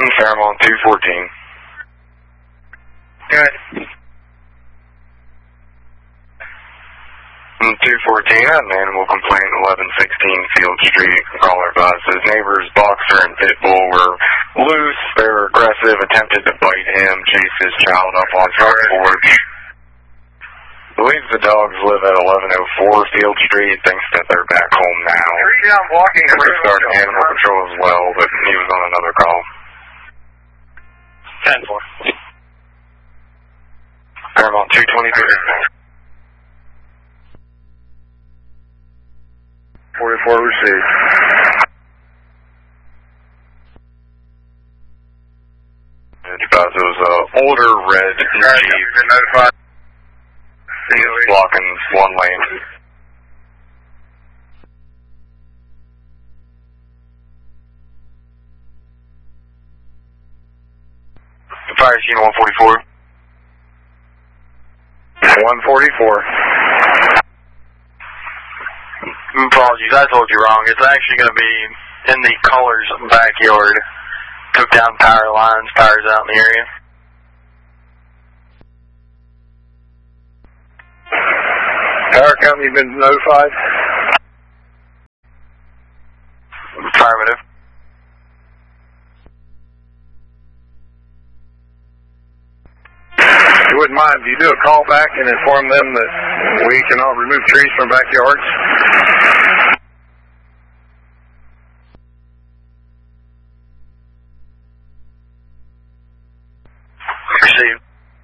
Fairmont 214. Good. 214, an animal complaint, 1116 Field Street. Caller advises neighbors, boxer and pit bull were loose. They were aggressive, attempted to bite him, chased his child up on front porch. Believes the dogs live at 1104 Field Street. Thinks that they're back home now. I'm walking. We're starting animal control as well, but he was on another call. 10-4. Paramount 223. 44 received. It was an older red Jeep. Notified. Blocking one lane. Fire scene 144. 144. Apologies, I told you wrong. It's actually going to be in the Colors backyard. Took down power lines, power's out in the area. Power company been notified? Affirmative. You wouldn't mind if you do a call back and inform them that we cannot remove trees from backyards? Received.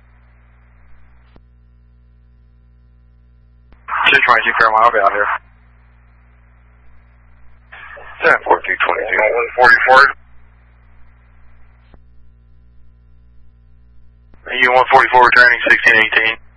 222 Fairmont, I'll be out here. 10-4-222. 144. You 144 returning 1618.